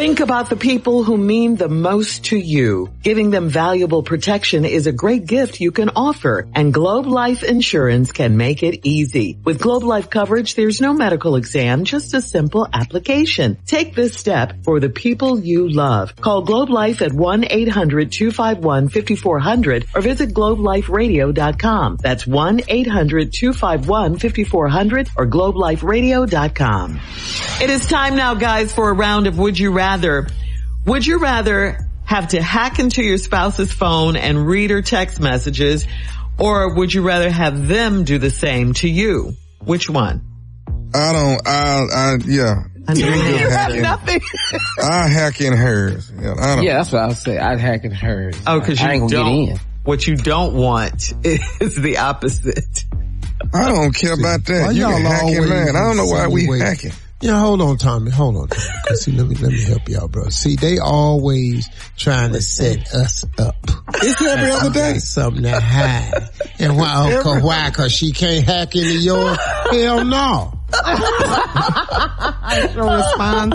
Think about the people who mean the most to you. Giving them valuable protection is a great gift you can offer, and Globe Life Insurance can make it easy. With Globe Life coverage, there's no medical exam, just a simple application. Take this step for the people you love. Call Globe Life at 1-800-251-5400 or visit globeliferadio.com. That's 1-800-251-5400 or globeliferadio.com. It is time now, guys, for a round of Would You Rather. Would you rather have to hack into your spouse's phone and read her text messages, or would you rather have them do the same to you? Which one? Yeah. You have nothing. I hack in hers. Yeah, that's what I would say. I'd hack in hers. Oh, because I ain't gonna get in. What you don't want is the opposite. I don't care about that. You can hack in mine. I don't know why we hacking. Yeah, hold on, Tommy. Cause see, let me help you out, bro. See, they always trying to set us up. It's every other day. Something to hide. And why? Cause she can't hack into yours? Hell no. That's your response.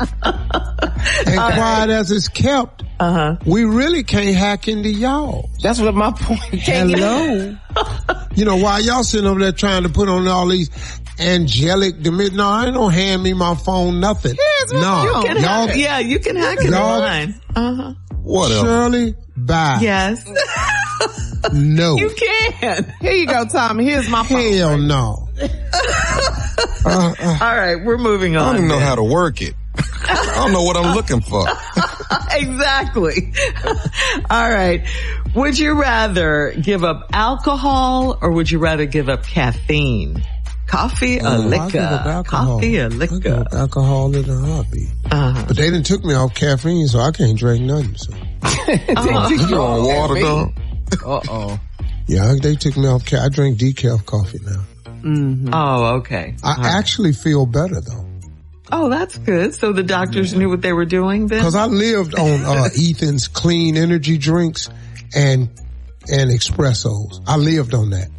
And quiet as it's kept, we really can't hack into y'all. That's what my point. Hello. You know, while y'all sitting over there trying to put on all these angelic no, I don't hand me my phone, nothing. No. You can hack it online. What else? Shirley, bye. Yes. No. You can. Here you go, Tommy. Here's my phone. Hell no. All right, we're moving on. I don't even know how to work it. I don't know what I'm looking for. Exactly. All right. Would you rather give up alcohol or would you rather give up caffeine? Coffee or liquor? Coffee or liquor? I give up alcohol in a heartbeat. But they done took me off caffeine, so I can't drink nothing. So. You on water, though? Uh-oh. Yeah, they took me off. I drink decaf coffee now. Mm-hmm. Oh, okay. I actually feel better, though. Oh, that's good. So the doctors knew what they were doing then? Because I lived on Ethan's clean energy drinks and espressos. I lived on that.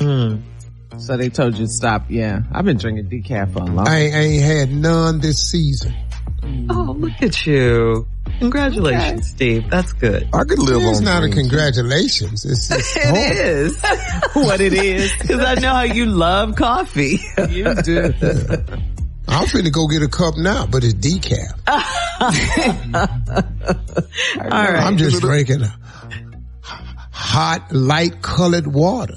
So they told you to stop. Yeah, I've been drinking decaf for a long time. I ain't had none this season. Oh, look at you. Congratulations, Steve. That's good. I could live on It's not a congratulations. It's it is what it is. Because I know how you love coffee. You do. I'm finna go get a cup now, but it's decaf. All right. I'm just drinking hot, light-colored water.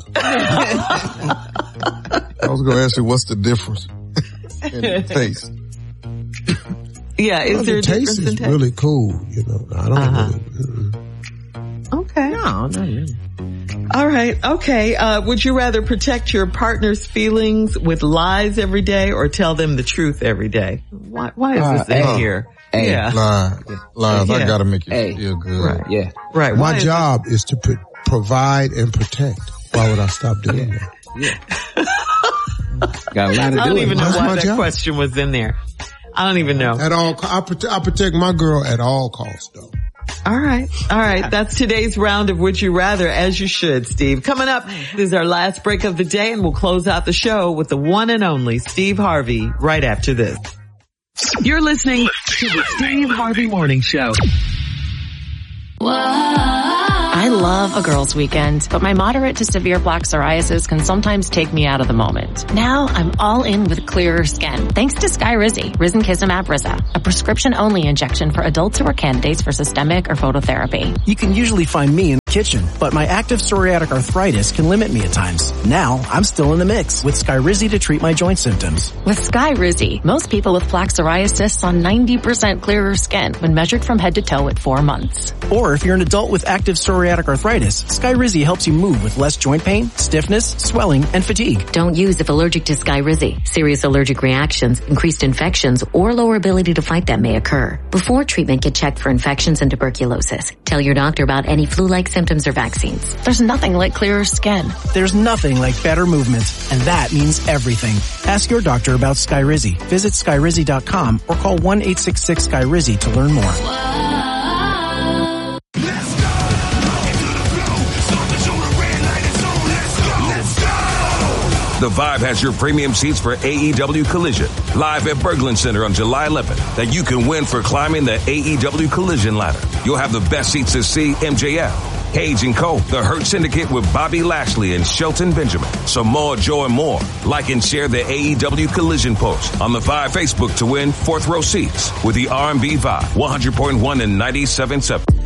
I was going to ask you, what's the difference in the taste? Yeah, is there a difference in taste? The taste is really cool, you know. I don't really... Okay. No, not really. All right. Okay. Would you rather protect your partner's feelings with lies every day or tell them the truth every day? Why is this in here? Yeah. Lies. Yeah. I gotta make you feel good. Right. Yeah. Right. My job is to provide and protect. Why would I stop doing that? Yeah. Got a lot to do. I don't even know why that job. question was in there. I don't even know. At all, I protect my girl at all costs, though. All right. That's today's round of Would You Rather, as you should, Steve. Coming up is our last break of the day, and we'll close out the show with the one and only Steve Harvey right after this. You're listening to the Steve Harvey Morning Show. I love a girls' weekend, but my moderate to severe plaque psoriasis can sometimes take me out of the moment. Now I'm all in with clearer skin, thanks to Skyrizi, Risankizumab Riza, a prescription-only injection for adults who are candidates for systemic or phototherapy. You can usually find me in the kitchen, but my active psoriatic arthritis can limit me at times. Now I'm still in the mix with Skyrizi to treat my joint symptoms. With Skyrizi, most people with plaque psoriasis saw 90% clearer skin when measured from head to toe at 4 months. Or if you're an adult with active psoriatic arthritis, Skyrizi helps you move with less joint pain, stiffness, swelling, and fatigue. Don't use if allergic to Skyrizi. Serious allergic reactions, increased infections, or lower ability to fight them may occur. Before treatment, get checked for infections and tuberculosis. Tell your doctor about any flu-like symptoms or vaccines. There's nothing like clearer skin. There's nothing like better movement, and that means everything. Ask your doctor about Skyrizi. Visit Skyrizi.com or call 1-866-SKYRIZI to learn more. The Vibe has your premium seats for AEW Collision, live at Berglund Center on July 11th, that you can win for climbing the AEW Collision ladder. You'll have the best seats to see MJF, Cage and Cole, the Hurt Syndicate with Bobby Lashley and Shelton Benjamin, Samoa Joe and more. Like and share the AEW Collision post on the Vibe Facebook to win fourth row seats with the R&B Vibe 100.1 and 97.7.